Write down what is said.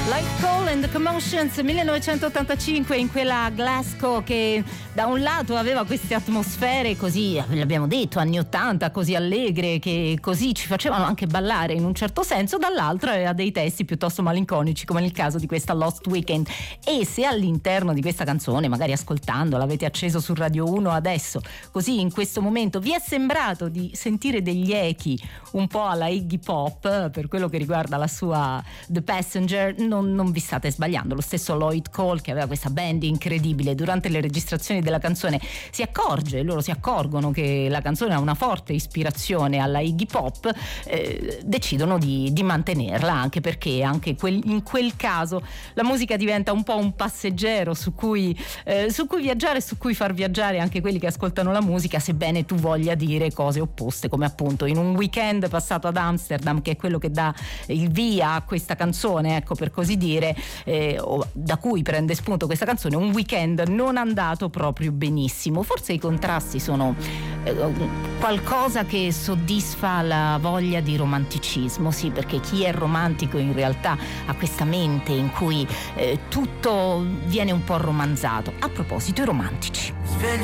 Light Call and the Commotions 1985, in quella Glasgow che da un lato aveva queste atmosfere così, l'abbiamo detto, anni 80, così allegre, che così ci facevano anche ballare in un certo senso, dall'altro aveva dei testi piuttosto malinconici, come nel caso di questa Lost Weekend. E se all'interno di questa canzone, magari ascoltandola, avete acceso su Radio 1 adesso, così in questo momento vi è sembrato di sentire degli echi un po' alla Iggy Pop per quello che riguarda la sua The Passenger, non vi state sbagliando. Lo stesso Lloyd Cole, che aveva questa band incredibile, durante le registrazioni della canzone loro si accorgono che la canzone ha una forte ispirazione alla Iggy Pop, decidono di mantenerla, anche perché anche in quel caso la musica diventa un po' un passeggero su cui viaggiare, su cui far viaggiare anche quelli che ascoltano la musica, sebbene tu voglia dire cose opposte, come appunto in un weekend passato ad Amsterdam, che è quello che dà il via a questa canzone, ecco, per così dire, da cui prende spunto questa canzone, un weekend non andato proprio benissimo. Forse i contrasti sono qualcosa che soddisfa la voglia di romanticismo, sì, perché chi è romantico in realtà ha questa mente in cui tutto viene un po' romanzato. A proposito, i romantici.